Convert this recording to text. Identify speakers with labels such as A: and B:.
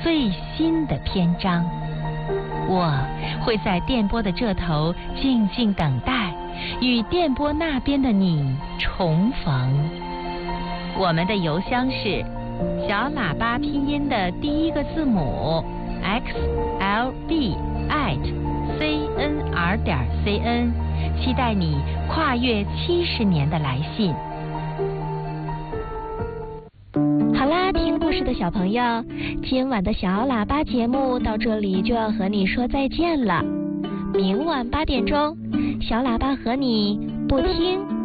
A: 最新的篇章。我会在电波的这头静静等待，与电波那边的你重逢。我们的邮箱是小喇叭拼音的第一个字母 xlb@cnr.cn， 期待你跨越70年的来信。
B: 好啦，听故事的小朋友，今晚的小喇叭节目到这里就要和你说再见了。明晚8点钟，小喇叭和你不听